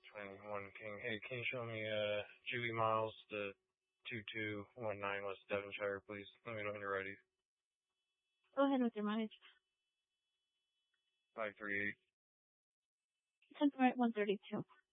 Twin 1 King. Hey, can you show me Julie Miles to 2219 West Devonshire, please? Let me know when you're ready. Go ahead with your mileage. 538. 10 right, 132.